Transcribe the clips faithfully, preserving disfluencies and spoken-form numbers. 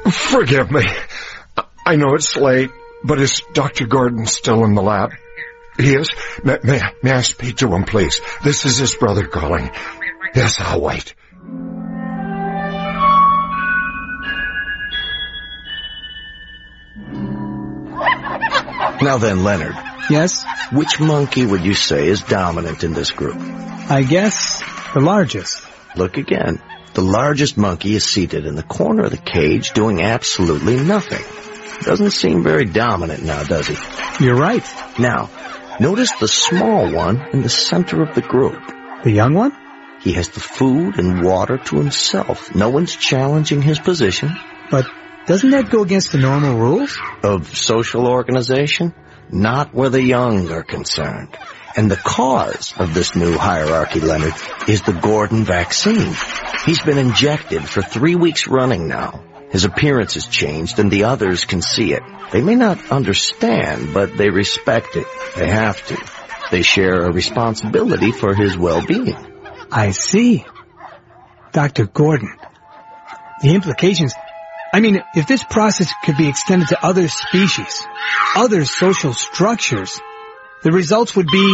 Forgive me. I know it's late, but is Doctor Gordon still in the lab? He is? May, may, may I speak to him, please? This is his brother calling. Yes, I'll wait. Now then, Leonard. Yes? Which monkey would you say is dominant in this group? I guess the largest. Look again. The largest monkey is seated in the corner of the cage doing absolutely nothing. Doesn't seem very dominant now, does he? You're right. Now, notice the small one in the center of the group. The young one? He has the food and water to himself. No one's challenging his position. But doesn't that go against the normal rules? Of social organization? Not where the young are concerned. And the cause of this new hierarchy, Leonard, is the Gordon vaccine. He's been injected for three weeks running now. His appearance has changed, and the others can see it. They may not understand, but they respect it. They have to. They share a responsibility for his well-being. I see. Doctor Gordon, the implications... I mean, if this process could be extended to other species, other social structures, the results would be...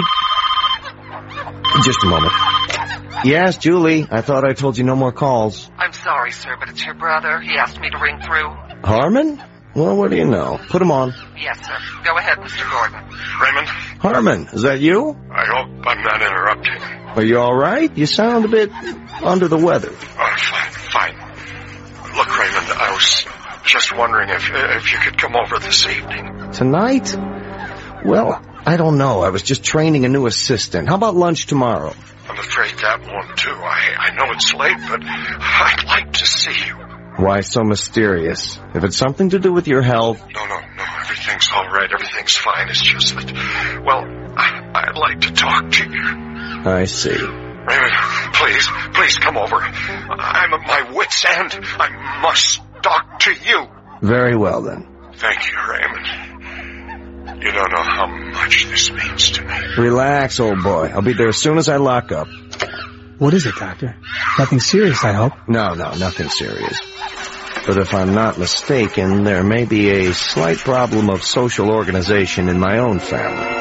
Just a moment. Yes, Julie, I thought I told you no more calls. I'm sorry, sir, but it's your brother. He asked me to ring through. Harmon? Well, what do you know? Put him on. Yes, sir. Go ahead, Mister Gordon. Raymond? Harmon, is that you? I hope I'm not interrupting. Are you all right? You sound a bit under the weather. Oh, fine, fine. Look, Raymond, I was just wondering if if you could come over this evening. Tonight? Well, I don't know. I was just training a new assistant. How about lunch tomorrow? I'm afraid that won't do. I, I know it's late, but I'd like to see you. Why so mysterious? If it's something to do with your health... No, no, no. Everything's all right. Everything's fine. It's just that, well, I, I'd like to talk to you. I see. Raymond, please, please come over. I'm at my wit's end. I must talk to you. Very well, then. Thank you, Raymond. You don't know how much this means to me. Relax, old boy. I'll be there as soon as I lock up. What is it, Doctor? Nothing serious, I hope. No, no, nothing serious. But if I'm not mistaken, there may be a slight problem of social organization in my own family.